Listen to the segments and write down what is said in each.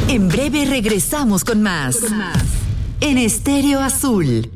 En breve regresamos con más. En Estéreo Azul.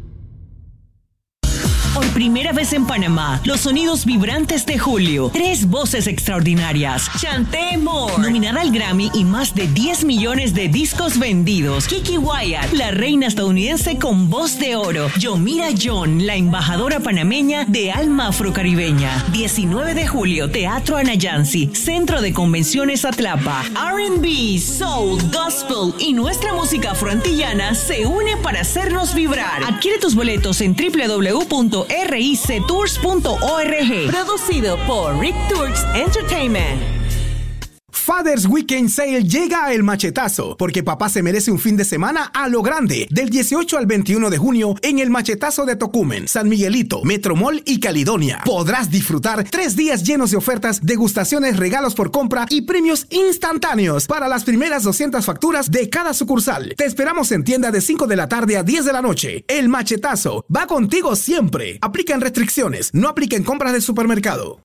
Por primera vez en Panamá, los sonidos vibrantes de Julio. 3 voces extraordinarias. Chanté Moore, nominada al Grammy y más de 10 millones de discos vendidos. Kiki Wyatt, la reina estadounidense con voz de oro. Yomira John, la embajadora panameña de alma afrocaribeña. 19 de julio, Teatro Anayansi, Centro de Convenciones Atlapa. R&B, Soul, Gospel y nuestra música afroantillana se une para hacernos vibrar. Adquiere tus boletos en www.rictours.org. Producido por Rick Tours Entertainment. Father's Weekend Sale llega a El Machetazo, porque papá se merece un fin de semana a lo grande, del 18 al 21 de junio en El Machetazo de Tocumen, San Miguelito, Metro Mall y Caledonia. Podrás disfrutar 3 días llenos de ofertas, degustaciones, regalos por compra y premios instantáneos para las primeras 200 facturas de cada sucursal. Te esperamos en tienda de 5 de la tarde a 10 de la noche. El Machetazo va contigo siempre. Aplican restricciones, no apliquen compras de supermercado.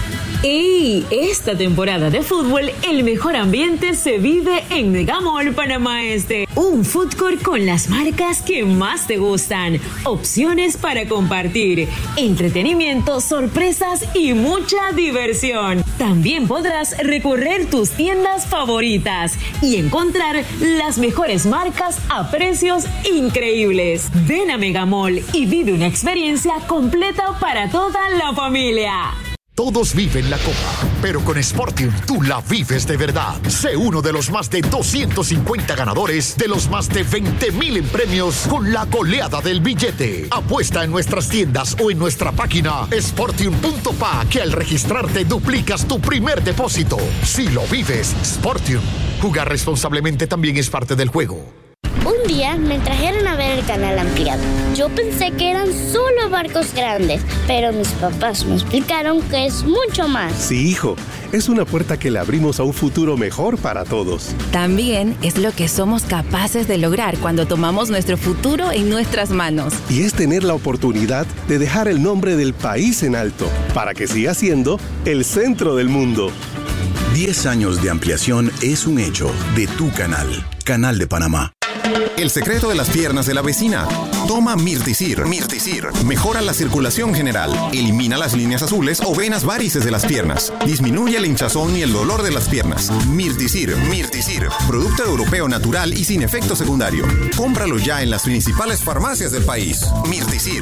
Y esta temporada de fútbol, el mejor ambiente se vive en Megamall Panamá Este. Un food court con las marcas que más te gustan, opciones para compartir, entretenimiento, sorpresas y mucha diversión. También podrás recorrer tus tiendas favoritas y encontrar las mejores marcas a precios increíbles. Ven a Megamall y vive una experiencia completa para toda la familia. Todos viven la copa, pero con Sportium tú la vives de verdad. Sé uno de los más de 250 ganadores de los más de 20,000 en premios con la goleada del billete. Apuesta en nuestras tiendas o en nuestra página sportium.pa, que al registrarte duplicas tu primer depósito. Si lo vives, Sportium. Jugar responsablemente también es parte del juego. Un día me trajeron a ver el canal ampliado. Yo pensé que eran solo barcos grandes, pero mis papás me explicaron que es mucho más. Sí, hijo, es una puerta que le abrimos a un futuro mejor para todos. También es lo que somos capaces de lograr cuando tomamos nuestro futuro en nuestras manos. Y es tener la oportunidad de dejar el nombre del país en alto, para que siga siendo el centro del mundo. 10 años de ampliación es un hecho de tu canal, Canal de Panamá. El secreto de las piernas de la vecina. Toma Mirtisir. Mejora la circulación general. Elimina las líneas azules o venas varices de las piernas. Disminuye el hinchazón y el dolor de las piernas. Mirtisir. Producto europeo natural y sin efecto secundario. Cómpralo ya en las principales farmacias del país. Mirtisir.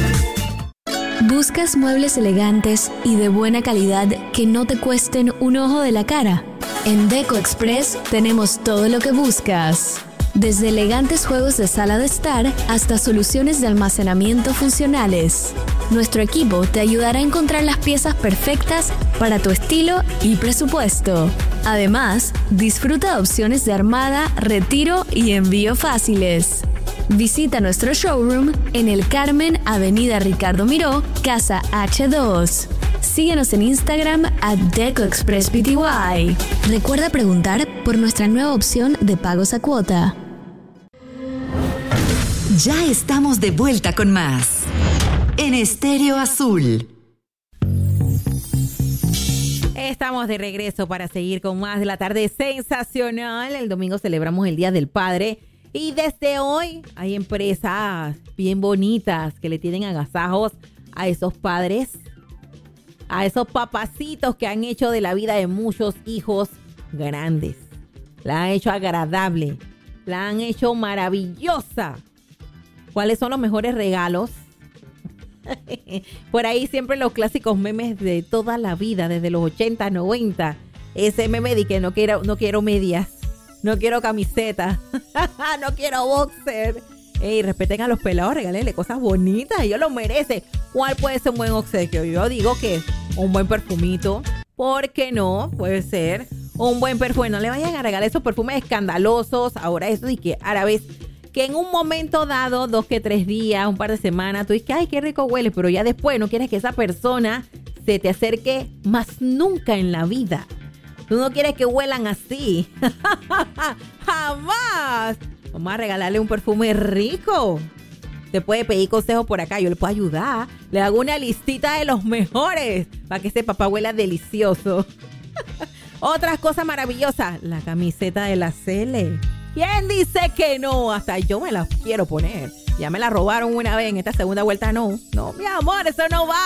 ¿Buscas muebles elegantes y de buena calidad que no te cuesten un ojo de la cara? En Deco Express tenemos todo lo que buscas. Desde elegantes juegos de sala de estar hasta soluciones de almacenamiento funcionales. Nuestro equipo te ayudará a encontrar las piezas perfectas para tu estilo y presupuesto. Además, disfruta de opciones de armada, retiro y envío fáciles. Visita nuestro showroom en El Carmen, Avenida Ricardo Miró, Casa H2. Síguenos en Instagram @DecoExpressPty. Recuerda preguntar por nuestra nueva opción de pagos a cuota. Ya estamos de vuelta con más en Estéreo Azul. Estamos de regreso para seguir con más de la tarde sensacional. El domingo celebramos el Día del Padre y desde hoy hay empresas bien bonitas que le tienen agasajos a esos padres, a esos papacitos que han hecho de la vida de muchos hijos grandes. La han hecho agradable, la han hecho maravillosa. ¿Cuáles son los mejores regalos? Por ahí siempre los clásicos memes de toda la vida, desde los 80, 90. Ese meme de que no quiero medias, no quiero camiseta, no quiero boxer. Ey, respeten a los pelados, regálenle cosas bonitas, ellos lo merecen. ¿Cuál puede ser un buen obsequio? Yo digo que un buen perfumito. ¿Por qué no? Puede ser un buen perfume. No le vayan a regalar esos perfumes escandalosos. Ahora eso y que árabes, que en un momento dado, 2 que 3 días, un par de semanas, tú dices que ay, qué rico huele, pero ya después no quieres que esa persona se te acerque más nunca en la vida. Tú no quieres que huelan así. ¡Jamás! Vamos a regalarle un perfume rico. Te puede pedir consejos por acá, yo le puedo ayudar. Le hago una listita de los mejores para que ese papá huela delicioso. Otras cosas maravillosas, la camiseta de la Cele. ¿Quién dice que no? Hasta yo me la quiero poner. Ya me la robaron una vez, en esta segunda vuelta no. No, mi amor, eso no va.